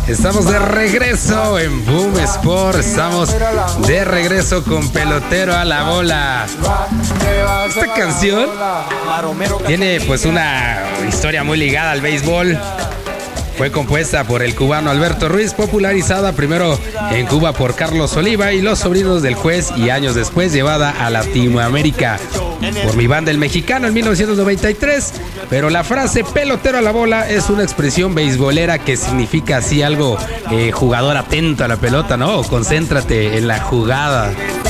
Estamos de regreso en Boom Sport. Estamos de regreso con Pelotero a la Bola. Esta canción tiene pues una historia muy ligada al béisbol. Fue compuesta por el cubano Alberto Ruiz, popularizada primero en Cuba por Carlos Oliva y los sobrinos del juez, y años después llevada a Latinoamérica por mi banda El Mexicano en 1993. Pero la frase pelotero a la bola es una expresión beisbolera que significa así algo, jugador atento a la pelota, ¿no? O concéntrate en la jugada.